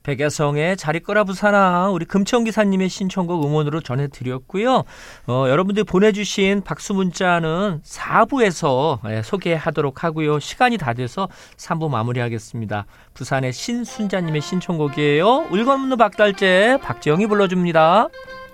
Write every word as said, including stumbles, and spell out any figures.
백야성의 잘 있거라 부산아 우리 금천 기사님의 신청곡 음원으로 전해드렸고요. 어, 여러분들이 보내주신 박수 문자는 사 부에서 예, 소개하도록 하고요. 시간이 다 돼서 삼 부 마무리하겠습니다. 부산의 신순자님의 신청곡이에요. 울건 없는 박달재 박재영이 불러줍니다.